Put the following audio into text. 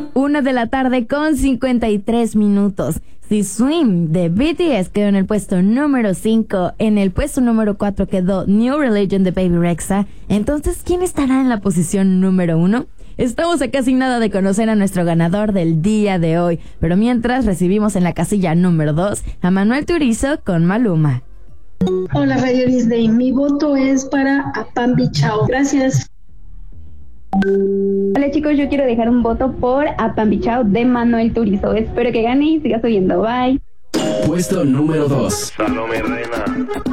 1 de la tarde con 53 minutos. Si Swim de BTS quedó en el puesto número 5, en el puesto número 4 quedó New Religion de Baby Rexha, entonces ¿quién estará en la posición número 1? Estamos a casi nada de conocer a nuestro ganador del día de hoy, pero mientras recibimos en la casilla número 2 a Manuel Turizo con Maluma. Hola Radio Disney, mi voto es para Apambi Chao. Gracias. Hola chicos, yo quiero dejar un voto por Apambi Chao de Manuel Turizo. Espero que gane y siga subiendo. Bye. Puesto número 2. Salome Reina.